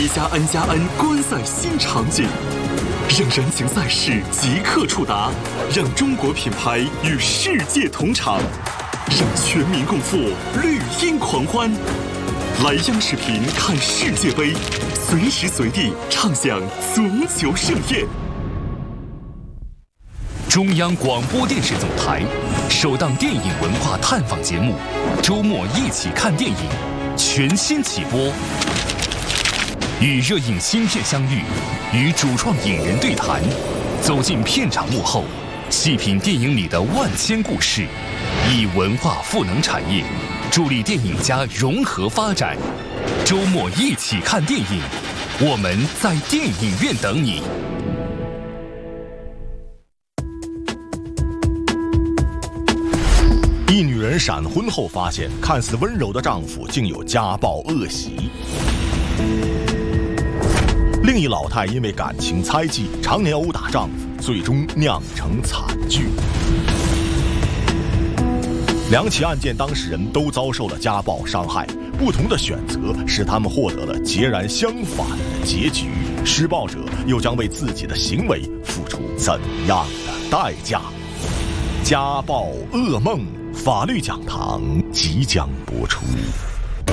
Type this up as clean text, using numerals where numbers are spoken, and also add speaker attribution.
Speaker 1: 7+N+N 观赛新场景，让人情赛事即刻触达，让中国品牌与世界同场，让全民共赴绿茵狂欢。来央视频看世界杯，随时随地畅享足球盛宴。
Speaker 2: 中央广播电视总台首档电影文化探访节目《周末一起看电影》全新起播，与热映新片相遇，与主创影人对谈，走进片场幕后，细品电影里的万千故事，以文化赋能产业，助力电影家融合发展。周末一起看电影，我们在电影院等你。
Speaker 3: 一女人闪婚后发现，看似温柔的丈夫竟有家暴恶习。另一老太因为感情猜忌，常年殴打丈夫，最终酿成惨剧。两起案件当事人都遭受了家暴伤害，不同的选择使他们获得了截然相反的结局。施暴者又将为自己的行为付出怎样的代价？家暴噩梦，法律讲堂即将播出。